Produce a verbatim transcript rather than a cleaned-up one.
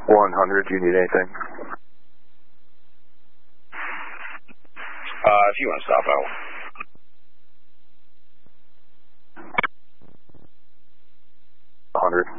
one hundred, do you need anything? Uh, if you want to stop out. one hundred.